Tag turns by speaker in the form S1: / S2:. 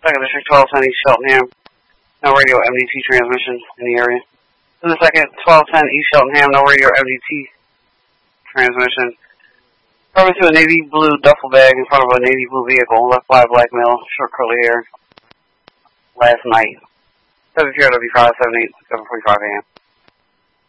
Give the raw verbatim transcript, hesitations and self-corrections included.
S1: second District twelve ten East Cheltenham. No radio M D T transmission in the area. To the second, twelve ten East Cheltenham, no radio M D T transmission. Probably to a navy blue duffel bag in front of a navy blue vehicle, left by a black male, short curly hair, last night. seven P R W five seven eight, seven forty-five A M